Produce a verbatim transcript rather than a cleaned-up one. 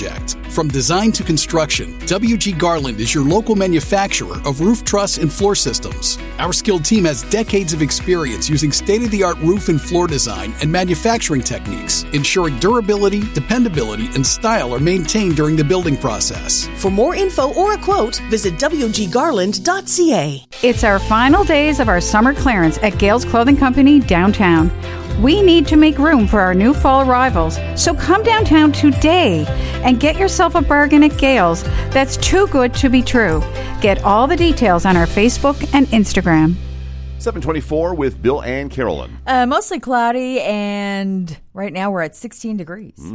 project. From design to construction, W G Garland is your local manufacturer of roof truss and floor systems. Our skilled team has decades of experience using state-of-the-art roof and floor design and manufacturing techniques, ensuring durability, dependability, and style are maintained during the building process. For more info or a quote, visit w g garland dot c a. It's our final days of our summer clearance at Gales Clothing Company downtown. We need to make room for our new fall arrivals, so come downtown today and get yourself a bargain at Gales that's too good to be true. Get all the details on our Facebook and Instagram. seven twenty-four with Bill and Carolyn. Uh, mostly cloudy, and right now we're at sixteen degrees.